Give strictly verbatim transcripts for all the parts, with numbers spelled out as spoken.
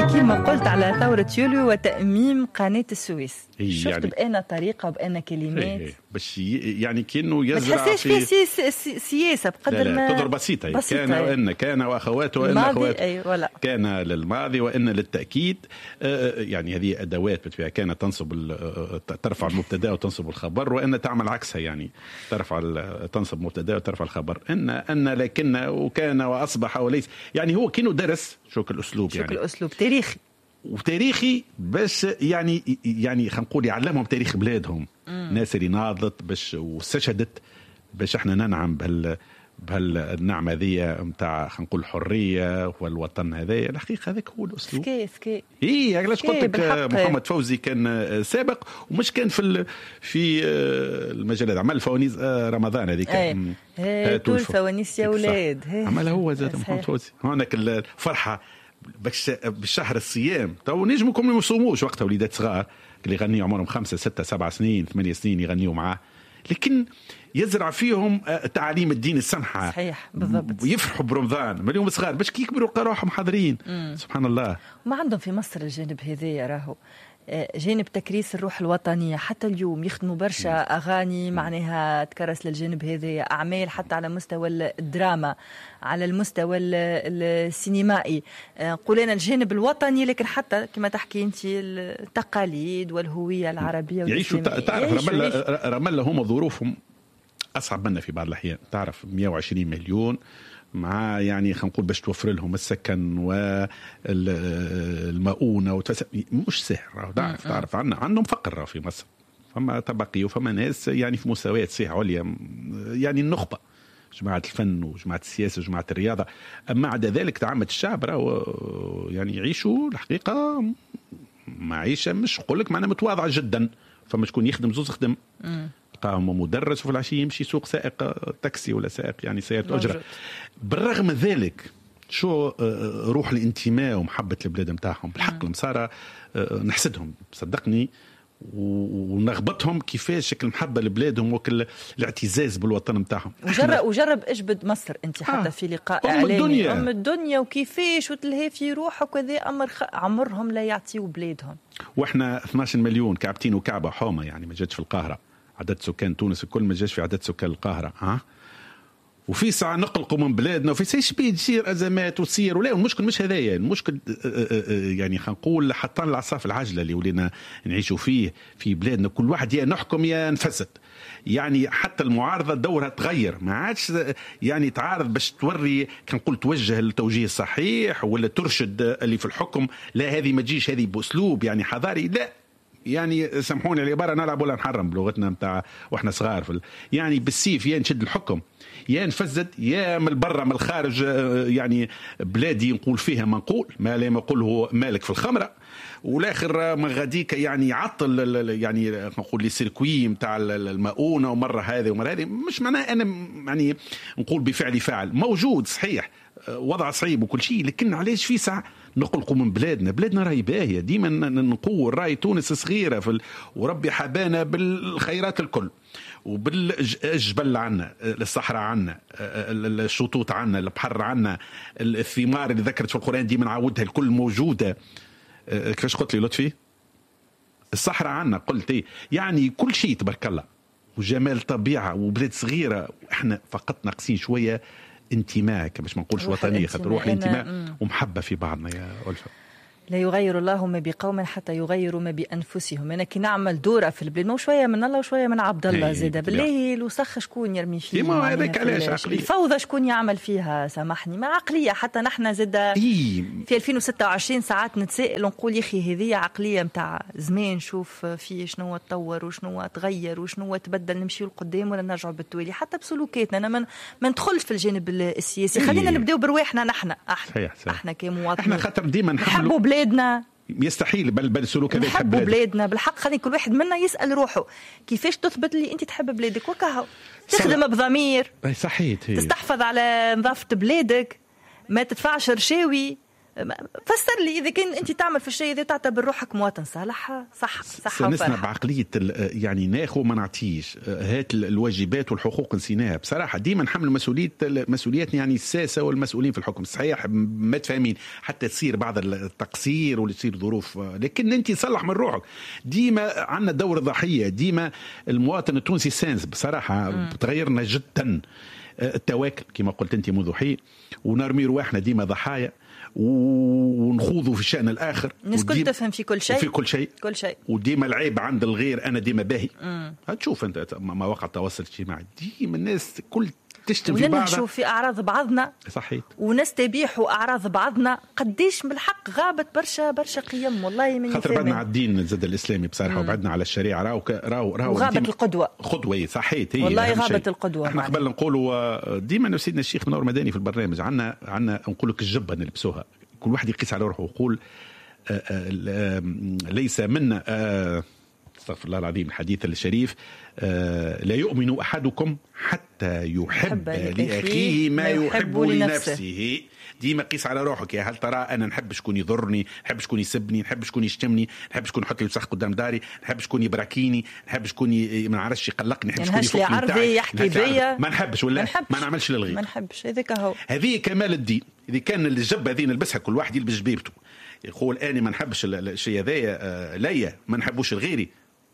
كما قلت على ثورة يوليو وتأميم قناة السويس، شفت يعني بأن طريقة وبأن كلمات باش يعني كأنه يزرع ما تحسش في سي سي سياسة بقدر لا لا ما تضر بسيطة, بسيطة كان وإن كان وأخواته وإن أخواته أي ولا. كان للماضي وإن للتأكيد. يعني هذه أدوات بتبيع كانت تنصب ترفع المبتدا وتنصب الخبر، وإن تعمل عكسها يعني ترفع تنصب مبتدا وترفع الخبر. إن أن لكن وكان وأصبح وليس، يعني هو كأنه درس شو الأسلوب، يعني شو الأسلوب تاريخي وتاريخي باش يعني يعني خلينا نقول يعلمهم تاريخ بلادهم. الناس اللي ناضت باش واستشهدت باش احنا ننعم بهال بهالنعمه ذي نتاع خلينا نقول الحريه والوطن. هذا الحقيقه هذاك هو الاسلوب. سكي سكي اي علاش قلت لك محمد فوزي كان سابق ومش كان في في المجال هذا. عمل فوانيس رمضان هذيك هاتوا الفوانيس يا اولاد، عملها هو زاد محمد فوزي. هناك الفرحه باش بالشهر الصيام تو نجمكم ما يصوموش وقتها وليدات صغار اللي يغنيوا عمرهم خمسة ستة سبع سنين ثمانية سنين يغنيوا معاه، لكن يزرع فيهم تعاليم الدين السمحة. صحيح بالضبط. ويفرحوا برمضان مليون صغار باش كي يكبروا روحهم حاضرين. سبحان الله. ما عندهم في مصر الجانب هذا راهو جانب تكريس الروح الوطنية. حتى اليوم يخدموا برشا أغاني معناها تكرس للجانب هذا، أعمال حتى على مستوى الدراما على المستوى السينمائي. قولنا الجانب الوطني، لكن حتى كما تحكي أنت التقاليد والهوية العربية يعيشوا. تعرف رملة رملة هم ظروفهم أصعب منا في بعض الأحيان. تعرف مئة وعشرين مليون مع يعني خلينا نقول باش توفر لهم السكن والمؤونة وتس... مش سهل. تعرف تعرف عنا عندهم فقر في مصر، فما طبقي وفما ناس يعني في مستويات صحيح عليا، يعني النخبة جماعة الفن وجماعة السياسة وجماعة الرياضة. أما عدا ذلك تعامة الشعب راهو يعني يعيشوا الحقيقة معيشة مش نقول لك معنا متواضعة جدا. فما شكون يخدم زوز خدم قام مدرس وفي العشية يمشي سوق سائق تاكسي ولا سائق يعني سيارة أجرة. بالرغم من ذلك شو روح الانتماء ومحبة البلاد متاعهم بالحق المسارة نحسدهم صدقني، ونغبطهم كيفاش شكل محبة لبلادهم وكل الاعتزاز بالوطن متاعهم. وجرب وجرب اجبد مصر انت حتى آه. في لقاء أم اعلامي الدنيا. ام الدنيا وكيفاش وتلهي في روحك وذا امر خ... عمرهم لا يعطيوا بلادهم. واحنا اثناشر مليون كعبتين وكعبة حومة، يعني ما جاتش في القاهرة عدد سكان تونس الكل ما جاش في عدد سكان القاهرة. ها وفي ساعة نقلقوا من بلادنا وفي ساعة شبيه تصير أزمات وتصير ولا. المشكل مش هذايا المشكل، يعني خلينا نقول حطان العصا في العجلة اللي ولينا نعيشوا فيه في بلادنا. كل واحد يا نحكم يا نفسد. يعني حتى المعارضة دورها تغير، ما عادش يعني تعارض باش توري كنقول توجه التوجيه الصحيح ولا ترشد اللي في الحكم. لا هذه ما تجيش هذه بأسلوب يعني حضاري، لا يعني سامحوني العبارة نلعب ولا نحرم بلغتنا متاع واحنا صغار في ال... يعني بالسيف يا نشد الحكم يا نفزد يا من البرة من الخارج. يعني بلادي نقول فيها ما نقول ما لا يقول هو مالك في الخمرة، والاخر من غاديك يعني يعطل يعني نقول لي سيركوي متاع المؤونة ومرة هذه ومرة هذه. مش معناه أنا يعني نقول بفعل فاعل موجود صحيح وضع صعيب وكل شيء، لكن علاش في ساعة نقلقوا من بلادنا. بلادنا راهي باهية ديما نقول راهي تونس صغيرة في ال... وربي حبانا بالخيرات الكل وبالجبل عنا الصحراء عنا الشطوط عنا البحر عنا الثمار اللي ذكرت في القرآن ديما نعودها الكل موجودة. كيفاش قلت لي لطفي الصحراء عنا قلت ايه يعني كل شيء تبارك الله وجمال طبيعة وبلاد صغيرة. احنا فقط ناقصين شوية انتماء باش ما نقولش وطنيه خاطر روح الانتماء ومحبه في بعضنا يا ألفة. لا يغير الله ما بقوم حتى يغيروا ما بانفسهم. انا كي نعمل دوره في البلاد شويه من الله وشويه من عبد الله زاده بالله الوسخ شكون يرمي فيه ما هذاك علاش عقليه الفوضى شكون يعمل فيها سامحني ما عقليه. حتى نحن زاده إيه. في ألفين وستة وعشرين ساعات نتسائل ونقول يا اخي هذه عقليه متاع زمان شوف فيه شنو تطور وشنو تغير وشنو تبدل نمشي لقدام ولا نرجع بالتوالي حتى بسلوكاتنا. انا من ما ندخلش في الجانب السياسي. خلينا نبداو برواحنا نحن احنا صحيح صحيح. احنا كمواطنين احنا خاطر ديما نحبوا بلادنا يستحيل بل بل سلوك هذا يحب بلادنا بالحق. خلي كل واحد منا يسأل روحه كيفاش تثبت لي أنت تحب بلادك وكهو تخدم بضمير صحيح تستحفظ على نظافة بلادك ما تدفعش رشاوي فسر لي اذا كان انت تعمل في الشيء اذا تعتبر روحك مواطن صالح صح صح نسنا بعقليه يعني ناخذ ما نعطيش، هات الواجبات والحقوق نسيناها بصراحه. ديما نحمل مسؤوليه مسؤولياتنا يعني الساسه والمسؤولين في الحكم صحيح ما تفهمين حتى تصير بعض التقصير ولا تصير ظروف، لكن انت صلح من روحك. ديما عندنا دور ضحيه، ديما المواطن التونسي سانز بصراحه تغيرنا جدا. التواكل كما قلت انت منذ حين، ونرمي رواحنا ديما ضحايا ونخوضوا في الشأن الآخر. الناس كل تفهم في كل شيء وفي كل شيء كل شيء وديما العيب عند الغير. أنا ديما باهي. هتشوف أنت مواقع التواصل الاجتماعي ديما الناس كل تشتم في بعضها، وننشوف في أعراض بعضنا صحيح، ونستبيحوا أعراض بعضنا. قديش بالحق غابت برشا برشا قيم والله من خاطر بعدنا على الدين الزاد الإسلامي بصراحة، وبعدنا على الشريعة. راو راو راو وغابت القدوة قدوة صحيت هي والله غابت القدوة. احنا قبل نقولوا ديما سيدنا الشيخ منور مدني في البرنامج عنا عنا نقول لك الجبة نلبسوها، كل واحد يقيس على روحه ويقول آآ آآ ليس منا استغفر الله العظيم الحديث الشريف، لا يؤمن أحدكم حتى يحب لأخيه ما يحب لنفسه. ديما قيس على روحك، يا هل ترى أنا نحب شكون يضرني، نحب شكون يسبني، نحب شكون يشتمني، نحب شكون يحط لي وسخ قدام داري، نحب شكون يبراكيني، نحب شكون ما نعرفش يقلقني، نحب شكون يفك عرضي يحكي بيا، ما نحبش ولا ما نعملش للغير، ما نحبش. هذيك هو هذه كمال الدين. إذا كان الجبة هذه نلبسها كل واحد يلبس جبيبته، يقول أنا ما نحبش الشيء هذايا ليا، ما نحبوش الغيري،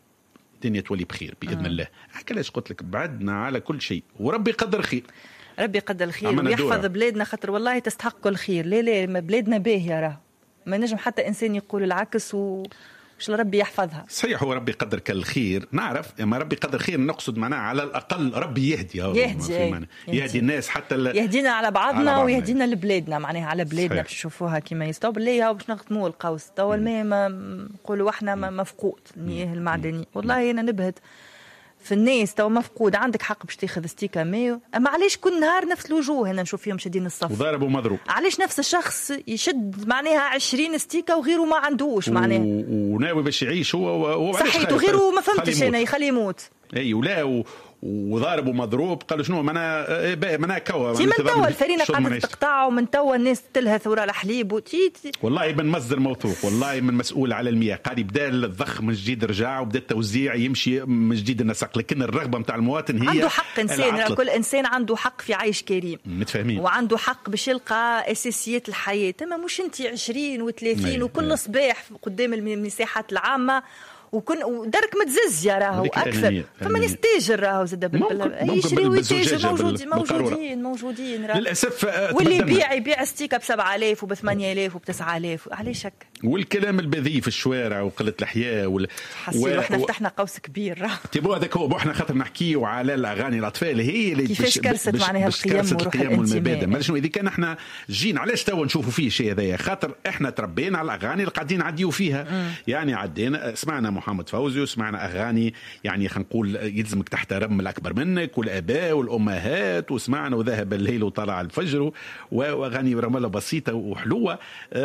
الدنيا تولي بخير بإذن آه. الله. علاش قلت لك بعدنا على كل شيء، وربي يقدر خير، ربي يقدر الخير ويحفظ بلادنا، خاطر والله تستحق الخير. لا لا بلادنا باهية، راه ما نجم حتى إنسان يقول العكس و وش ربي يحفظها. صحيح، هو ربي يقدر كالخير نعرف، اما ربي يقدر خير نقصد معناه على الأقل ربي يهدي يهدي, يهدي, يهدي الناس حتى يهدينا على بعضنا, على بعضنا ويهدينا لبلادنا، معناها على بلادنا باش نشوفوها كما يستوى بالله وباش نخدموا القوس. تو الماء ما نقولوا احنا مفقود، المياه المعدنية والله أنا نبهت في الناس تو مفقود. عندك حق باش تاخذ ستيكا ماء، اما علاش كل نهار نفس الوجوه هنا نشوف فيهم شادين الصف وضارب ومضروب؟ علاش نفس الشخص يشد معناها عشرين ستيكا وغيره ما عندوش معناها و... وناوي باش يعيش هو و... صحيت، وغيره ما فهمتش انا يخلي يموت. اي ولا و... وضارب ومضروب. قالوا شنو معناها معناها كوا من توا الفرينه قاعده تقطع، ومن توا الناس تلهث وراء الحليب وتيت. والله من مصدر موثوق، والله من مسؤول على المياه قال يبدا الضخ من جديد رجع وبدا التوزيع يمشي من جديد النسق، لكن الرغبه نتاع المواطن هي عنده حق انسان، كل انسان عنده حق في عيش كريم متفاهمين، وعنده حق باش يلقى اساسيات الحياه. اما مش انت عشرين وثلاثين وكل صباح قدام المساحات العامه وكن ودرك متزز يا راهو اكثر. فما ناس تاجر راهو زاد بالبلد يشري ويتاجر موجودين موجودين موجودين راهو للاسف. واللي يبيع يبيع ستيكه ب سبعة آلاف وب ثمانية آلاف وب تسعة آلاف. علاش هكا؟ والكلام البذيء في الشوارع وقله الاحياء وال... حسيت احنا و... فتحنا قوس كبير راهو. تبوا هذاك هو احنا خاطر نحكيو على الاغاني الاطفال هي اللي كيفاش كرست معناها القيم وروح الانتماء. ما شنو اذا كان احنا جينا علاش توا نشوفوا فيه شيء هذايا؟ خاطر احنا تربينا على الاغاني اللي قاعدين نعديو فيها. م. يعني عدينا سمعنا محمد فوزي، سمعنا أغاني يعني خلينا نقول يلزمك تحترم الأكبر منك والآباء والأمهات، وسمعنا وذهب الليل وطلع الفجر، وأغاني رملة بسيطة وحلوة،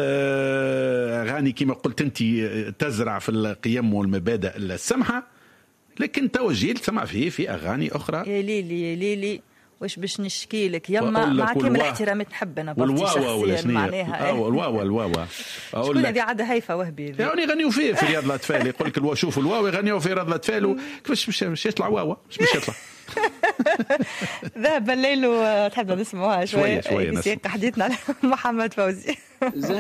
أغاني كما قلت أنت تزرع في القيم والمبادئ السمحة. لكن توجيه سمع فيه في أغاني أخرى. يا ليلي يا ليلي واش باش نشكي لك يما مع كامل احترامي نحب انا بارتي شخصيا معناها اه الواوا الواوا شكون هذه عاده هايفه وهبي يعني يغنيوا فيه في رياض الاطفال، يقول لك الوا شوفوا الواوا يغنيوا في رياض الاطفال كيفاش مش يطلع واوا مش يطلع. ذهب الليل وتحب نسمعوها شويه شويه حديثنا على محمد فوزي.